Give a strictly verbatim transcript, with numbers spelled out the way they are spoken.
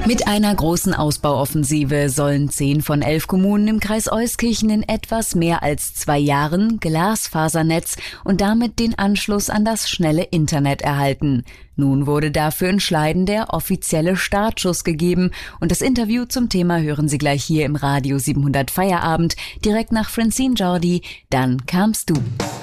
Mit einer großen Ausbauoffensive sollen zehn von elf Kommunen im Kreis Euskirchen in etwas mehr als zwei Jahren Glasfasernetz und damit den Anschluss an das schnelle Internet erhalten. Nun wurde dafür in Schleiden der offizielle Startschuss gegeben und das Interview zum Thema hören Sie gleich hier im Radio siebenhundert Feierabend, direkt nach Francine Jordi, dann kamst du.